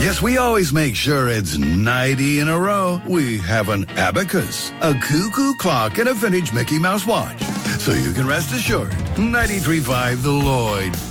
Yes, we always make sure it's 90 in a row. We have an abacus, a cuckoo clock, and a vintage Mickey Mouse watch. So you can rest assured, 93.5 The Lloyd.